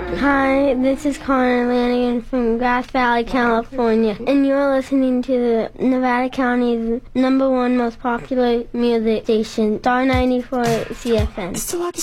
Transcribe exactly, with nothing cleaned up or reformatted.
Hi, this is Connor Lanigan from Grass Valley, California, and you're listening to the Nevada County's number one most popular music station, Star ninety-four C F N.